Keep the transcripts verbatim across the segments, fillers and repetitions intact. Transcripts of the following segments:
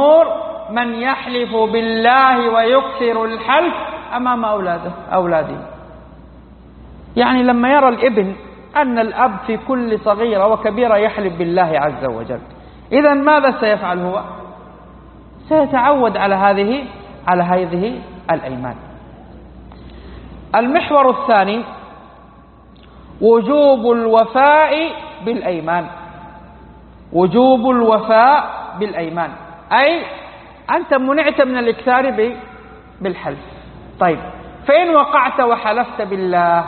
من يحلف بالله ويكثر الحلف أمام أولاده أولاده يعني لما يرى الابن أن الأب في كل صغيرة وكبيرة يحلف بالله عز وجل، إذن ماذا سيفعل هو؟ سيتعود على هذه على هذه الأيمان. المحور الثاني وجوب الوفاء بالأيمان. وجوب الوفاء بالأيمان أي أنت منعت من الإكثار بالحلف. طيب فإن وقعت وحلفت بالله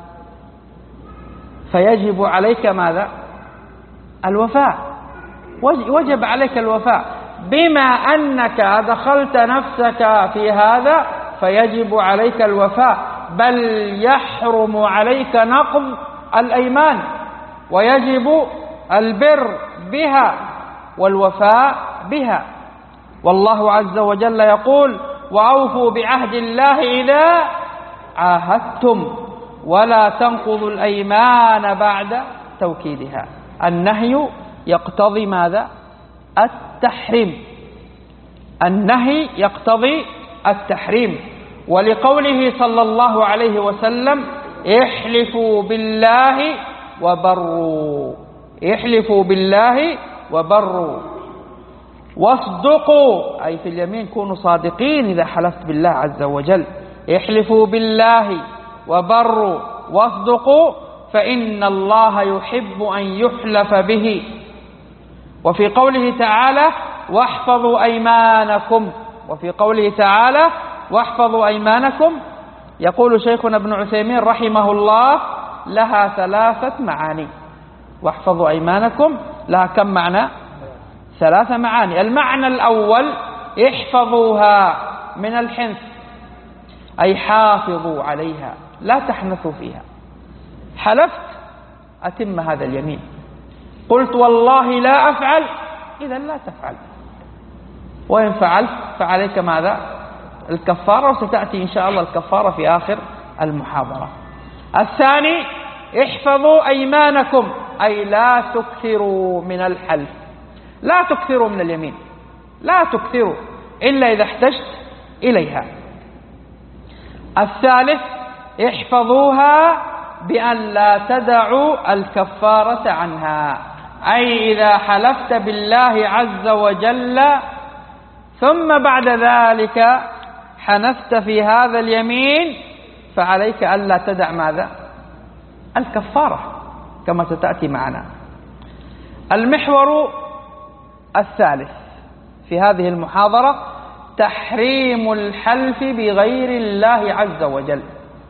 فيجب عليك ماذا؟ الوفاء. وجب عليك الوفاء، بما أنك أدخلت نفسك في هذا فيجب عليك الوفاء، بل يحرم عليك نقض الأيمان، ويجب البر بها والوفاء بها. والله عز وجل يقول: وأوفوا بعهد الله إذا عاهدتم ولا تنقضوا الأيمان بعد توكيدها. النهي يقتضي ماذا؟ التحريم. النهي يقتضي التحريم، ولقوله صلى الله عليه وسلم: احلفوا بالله وبروا. احلفوا بالله وبروا واصدقوا، أي في اليمين كونوا صادقين إذا حلفت بالله عز وجل. احلفوا بالله وبروا واصدقوا فإن الله يحب أن يحلف به. وفي قوله تعالى: واحفظوا أيمانكم. وفي قوله تعالى: واحفظوا أيمانكم، يقول شيخنا ابن عثيمين رحمه الله: لها ثلاثة معاني. واحفظوا أيمانكم لها كم معنى؟ ثلاث معاني. المعنى الأول: احفظوها من الحنث، أي حافظوا عليها لا تحنثوا فيها. حلفت أتم هذا اليمين، قلت والله لا أفعل، إذا لا تفعل، وإن فعلت فعليك ماذا؟ الكفارة، وستأتي إن شاء الله الكفارة في آخر المحاضرة. الثاني: احفظوا أيمانكم، أي لا تكثروا من الحلف، لا تكثروا من اليمين، لا تكثروا إلا إذا احتجت إليها. الثالث: احفظوها بأن لا تدعوا الكفارة عنها، أي إذا حلفت بالله عز وجل ثم بعد ذلك حنثت في هذا اليمين فعليك ألا تدع ماذا؟ الكفارة، كما ستأتي معنا. المحور الثالث في هذه المحاضرة: تحريم الحلف بغير الله عز وجل.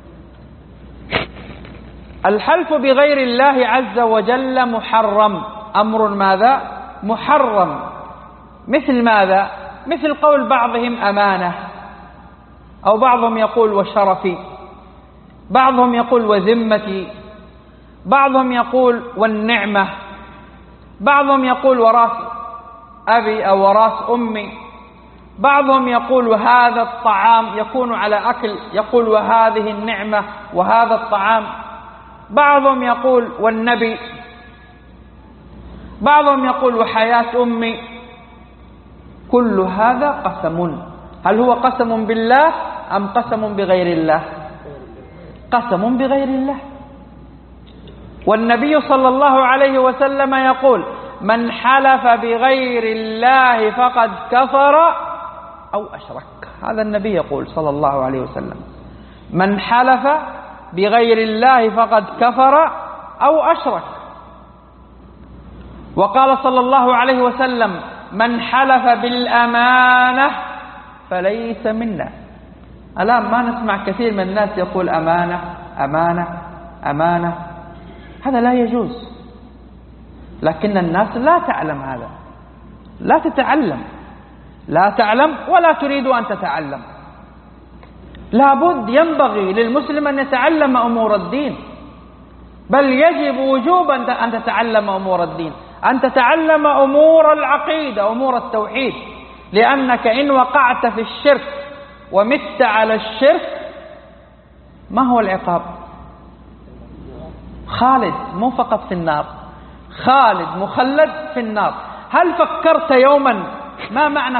الحلف بغير الله عز وجل محرم، أمر ماذا؟ محرم. مثل ماذا؟ مثل قول بعضهم أمانة، أو بعضهم يقول وشرفي، بعضهم يقول وذمتي، بعضهم يقول والنعمة، بعضهم يقول وراث أبي أو وراث أمي، بعضهم يقول وهذا الطعام يكون على أكل، يقول وهذه النعمة وهذا الطعام، بعضهم يقول والنبي، بعضهم يقول وحياة أمي. كل هذا قسم. هل هو قسم بالله أم قسم بغير الله؟ قسم بغير الله. والنبي صلى الله عليه وسلم يقول: من حلف بغير الله فقد كفر أو أشرك. هذا النبي يقول صلى الله عليه وسلم: من حلف بغير الله فقد كفر أو أشرك. وقال صلى الله عليه وسلم: من حلف بالأمانة فليس منا. الآن ما نسمع كثير من الناس يقول أمانة أمانة أمانة، هذا لا يجوز، لكن الناس لا تعلم هذا، لا تتعلم، لا تعلم ولا تريد أن تتعلم. لابد، ينبغي للمسلم أن يتعلم أمور الدين، بل يجب وجوبا أن تتعلم أمور الدين، أن تتعلم أمور العقيدة، أمور التوحيد، لأنك إن وقعت في الشرك ومت على الشرك ما هو العقاب؟ خالد، مو فقط في النار، خالد مخلد في النار. هل فكرت يوما ما معنى